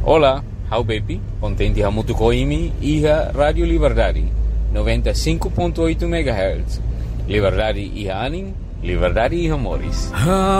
Olá, how baby, contente hamutu koimi iha Radio Liberdade, 95.8 MHz. Liberdade iha anim, liberdade iha moris.